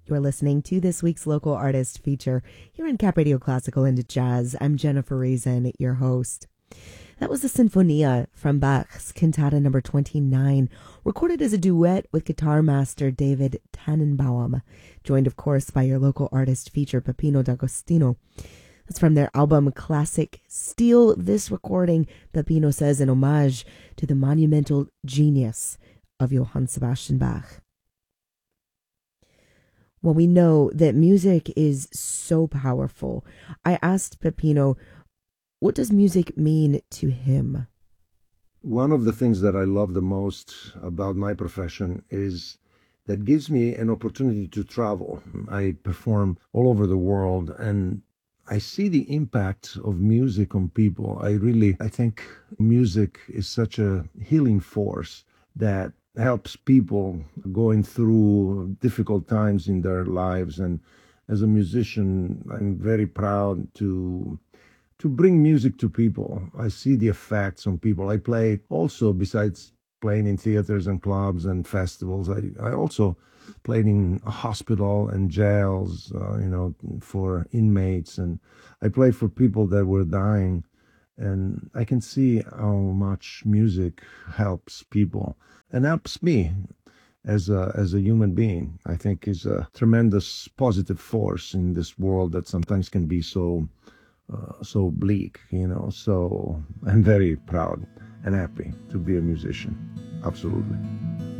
You're listening to this week's local artist feature here on Cap Radio Classical and Jazz. I'm Jennifer Reason, your host. That was the Sinfonia from Bach's Cantata number 29, recorded as a duet with guitar master David Tannenbaum, joined, of course, by your local artist feature, Peppino D'Agostino. That's from their album Classic Steel. This recording, Peppino says, in homage to the monumental genius of Johann Sebastian Bach. Well, we know that music is so powerful. I asked Peppino, what does music mean to him? One of the things that I love the most about my profession is that it gives me an opportunity to travel. I perform all over the world, and I see the impact of music on people. I think music is such a healing force that helps people going through difficult times in their lives. And as a musician, I'm very proud to bring music to people. I see the effects on people. I play also, besides playing in theaters and clubs and festivals, I also played in a hospital and jails, for inmates. And I played for people that were dying. And I can see how much music helps people and helps me as a human being. I think is a tremendous positive force in this world that sometimes can be so bleak, So I'm very proud and happy to be a musician. Absolutely.